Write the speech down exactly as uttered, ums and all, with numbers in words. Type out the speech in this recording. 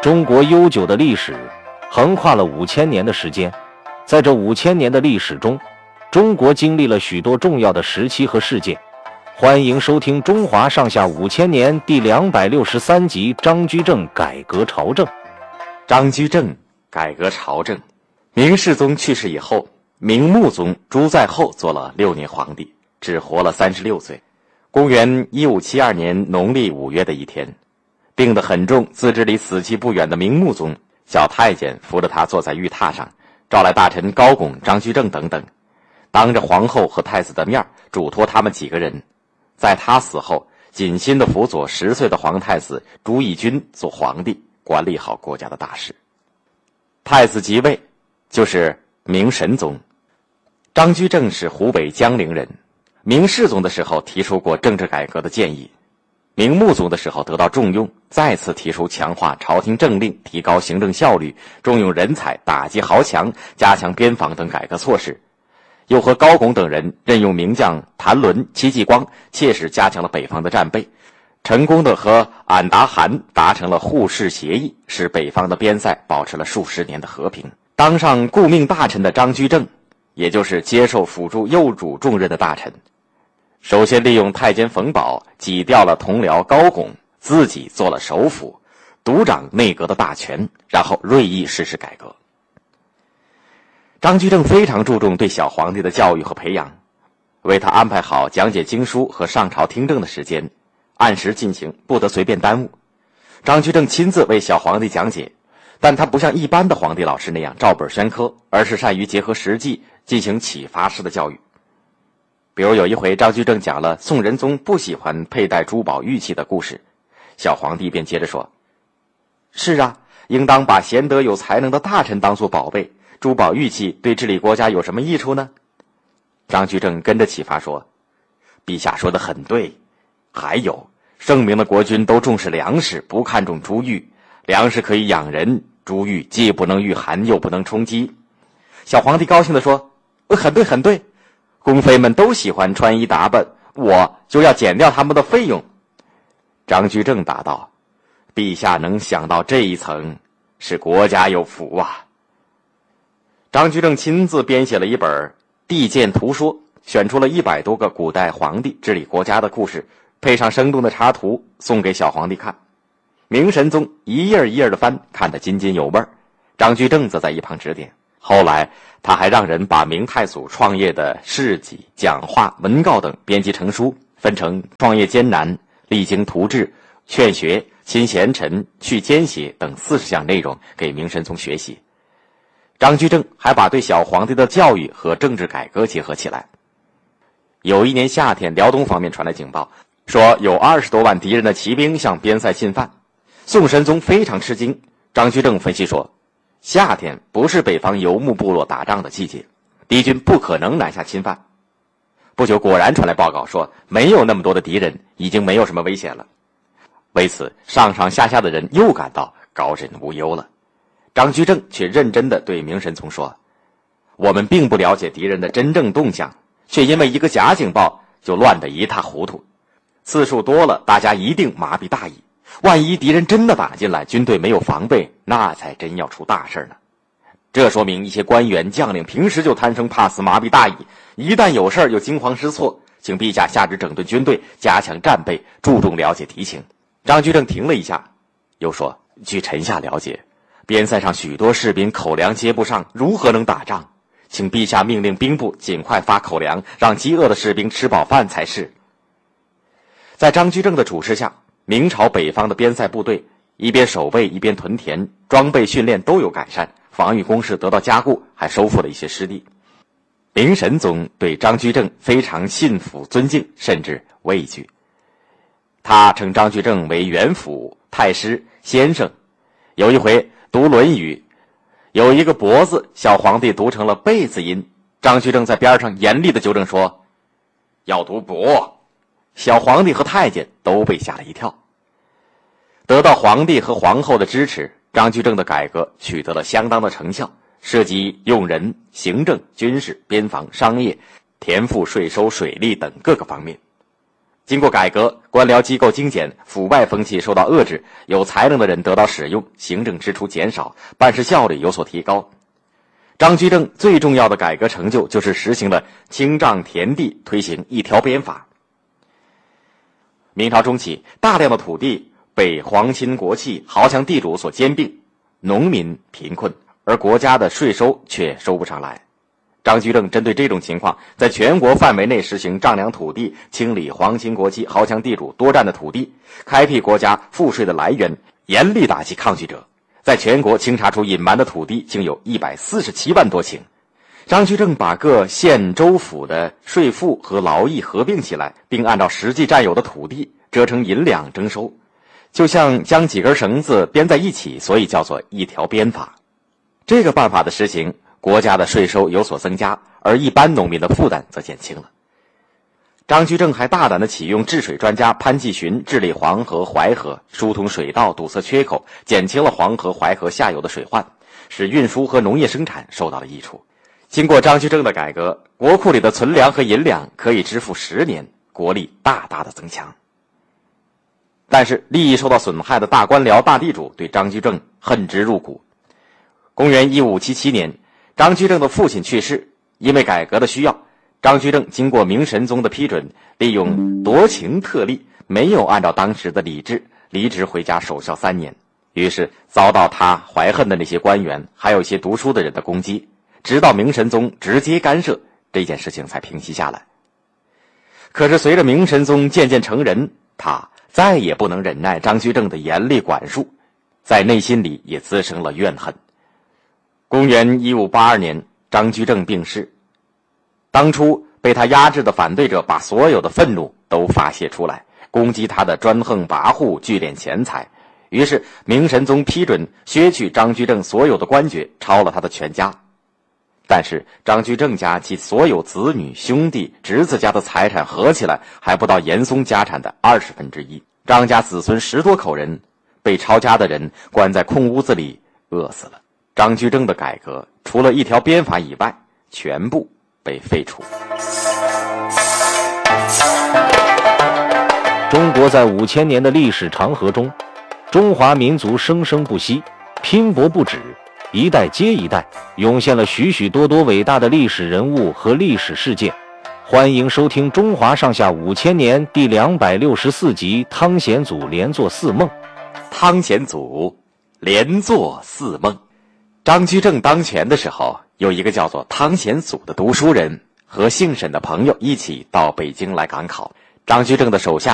中国悠久的历史横跨了五千年的时间，在这五千年的历史中，中国经历了许多重要的时期和事件。欢迎收听《中华上下五千年》第两百六十三集：张居正改革朝政。 张居正改革朝政。明世宗去世以后，明穆宗朱载垕做了六年皇帝，只活了三十六岁。公元一五七二年农历五月的一天，病得很重，自知离死期不远的明穆宗，小太监扶着他坐在御榻上，召来大臣高拱、张居正等等，当着皇后和太子的面，嘱托他们几个人，在他死后，谨心地辅佐十岁的皇太子朱翊钧做皇帝，管理好国家的大事。太子即位，就是明神宗。张居正是湖北江陵人，明世宗的时候提出过政治改革的建议，明穆宗的时候得到重用，再次提出强化朝廷政令、提高行政效率、重用人才、打击豪强、加强边防等改革措施。又和高拱等人任用名将谭纶、戚继光，切实加强了北方的战备，成功的和俺答汗达成了互市协议，使北方的边塞保持了数十年的和平。当上顾命大臣的张居正，也就是接受辅助右主重任的大臣，首先利用太监冯保挤掉了同僚高拱，自己做了首辅，独掌内阁的大权，然后锐意实施改革。张居正非常注重对小皇帝的教育和培养，为他安排好讲解经书和上朝听政的时间，按时进行，不得随便耽误。张居正亲自为小皇帝讲解，但他不像一般的皇帝老师那样照本宣科，而是善于结合实际进行启发式的教育。比如有一回，张居正讲了宋仁宗不喜欢佩戴珠宝玉器的故事，小皇帝便接着说：是啊，应当把贤德有才能的大臣当作宝贝，珠宝玉器对治理国家有什么益处呢？张居正跟着启发说：陛下说得很对，还有圣明的国君都重视粮食，不看重珠玉，粮食可以养人，珠玉既不能御寒又不能充饥。小皇帝高兴地说：很对很对，宫妃们都喜欢穿衣打扮，我就要减掉他们的费用。张居正答道：陛下能想到这一层，是国家有福啊。张居正亲自编写了一本《地鉴图说》，选出了一百多个古代皇帝治理国家的故事，配上生动的插图，送给小皇帝看。明神宗一页一页的翻，看得津津有味，张居正则在一旁指点。后来他还让人把明太祖创业的事迹、讲话、文告等编辑成书，分成创业艰难、励精图治、劝学、亲贤臣、去奸邪等四十项内容给明神宗学习。张居正还把对小皇帝的教育和政治改革结合起来。有一年夏天，辽东方面传来警报，说有二十多万敌人的骑兵向边塞进犯。宋神宗非常吃惊。张居正分析说，夏天不是北方游牧部落打仗的季节，敌军不可能南下侵犯。不久果然传来报告说，没有那么多的敌人，已经没有什么危险了。为此上上下下的人又感到高枕无忧了。张居正却认真地对明神宗说，我们并不了解敌人的真正动向，却因为一个假警报就乱得一塌糊涂。次数多了，大家一定麻痹大意，万一敌人真的打进来，军队没有防备，那才真要出大事呢。这说明一些官员将领平时就贪生怕死，麻痹大意，一旦有事又惊慌失措，请陛下下旨整顿军队，加强战备，注重了解敌情。张居正停了一下，又说，据臣下了解，边塞上许多士兵口粮接不上，如何能打仗？请陛下命令兵部尽快发口粮，让饥饿的士兵吃饱饭才是。在张居正的主持下，明朝北方的边塞部队一边守备一边屯田，装备训练都有改善，防御工事得到加固，还收复了一些失地。明神宗对张居正非常信服尊敬，甚至畏惧。他称张居正为元辅、太师、先生。有一回读《论语》，有一个伯字，小皇帝读成了贝字音，张居正在边上严厉地纠正说，要读伯。小皇帝和太监都被吓了一跳。得到皇帝和皇后的支持，张居正的改革取得了相当的成效，涉及用人、行政、军事、边防、商业、田赋、税收、水利等各个方面。 经过改革，官僚机构精简，腐败风气受到遏制，有才能的人得到使用，行政支出减少，办事效率有所提高。张居正最重要的改革成就就是实行了清障田地，推行一条鞭法。明朝中期，大量的土地被皇亲国戚、豪强地主所兼并，农民贫困，而国家的税收却收不上来。张居正针对这种情况，在全国范围内实行丈量土地，清理皇亲国戚、豪强地主多占的土地，开辟国家赋税的来源，严厉打击抗拒者。在全国清查出隐瞒的土地竟有一百四十七万多顷。张居正把各县州府的税赋和劳役合并起来，并按照实际占有的土地折成银两征收，就像将几根绳子编在一起，所以叫做一条鞭法。这个办法的实行，国家的税收有所增加，而一般农民的负担则减轻了。张居正还大胆地启用治水专家潘季询治理黄河、淮河，疏通水道，堵塞缺口，减轻了黄河、淮河下游的水患，使运输和农业生产受到了益处。经过张居正的改革，国库里的存粮和银两可以支付十年，国力大大的增强。但是利益受到损害的大官僚、大地主对张居正恨之入骨。公元一五七七年，张居正的父亲去世，因为改革的需要，张居正经过明神宗的批准，利用夺情特例，没有按照当时的礼制离职回家守孝三年，于是遭到他怀恨的那些官员，还有一些读书的人的攻击，直到明神宗直接干涉，这件事情才平息下来。可是随着明神宗渐渐成人，他再也不能忍耐张居正的严厉管束，在内心里也滋生了怨恨。公元一五八二年，张居正病逝。当初被他压制的反对者把所有的愤怒都发泄出来，攻击他的专横跋扈、聚敛钱财。于是明神宗批准削去张居正所有的官爵，抄了他的全家。但是张居正家及所有子女、兄弟、侄子家的财产合起来还不到严嵩家产的二十分之一。张家子孙十多口人，被抄家的人关在空屋子里饿死了。张居正的改革除了一条鞭法以外，全部被废除。 中国在五千年的历史长河中，中华民族生生不息，拼搏不止，一代接一代，涌现了许许多多伟大的历史人物和历史事件。欢迎收听《中华上下五千年》第两百六十四集《汤显祖连坐四梦》。 汤显祖连坐四梦。张居正当权的时候，有一个叫做汤显祖的读书人和姓沈的朋友一起到北京来赶考。张居正的手下